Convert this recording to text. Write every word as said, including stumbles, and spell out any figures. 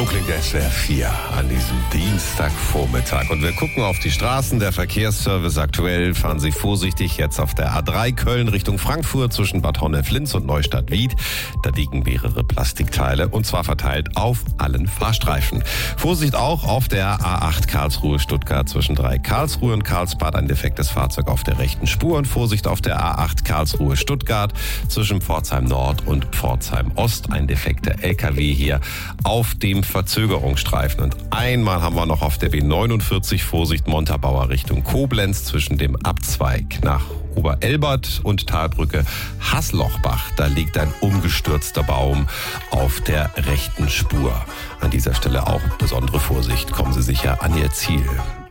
klingt S W R vier an diesem Dienstagvormittag. Und wir gucken auf die Straßen. Der Verkehrsservice aktuell. Fahren Sie vorsichtig jetzt auf der A drei Köln Richtung Frankfurt zwischen Bad Honnef-Linz und Neustadt-Wied. Da liegen mehrere Plastikteile und zwar verteilt auf allen Fahrstreifen. Vorsicht auch auf der A acht Karlsruhe-Stuttgart zwischen drei Karlsruhe und Karlsbad. Ein defektes Fahrzeug auf der rechten Spur. Und Vorsicht auf der A acht Karlsruhe-Stuttgart zwischen Pforzheim Nord und Pforzheim Ost. Ein defekter L K W hier auf dem Verzögerungsstreifen. Und einmal haben wir noch auf der B neunundvierzig Vorsicht Montabaur Richtung Koblenz zwischen dem Abzweig nach Oberelbert und Talbrücke Haßlochbach. Da liegt ein umgestürzter Baum auf der rechten Spur. An dieser Stelle auch besondere Vorsicht. Kommen Sie sicher an Ihr Ziel.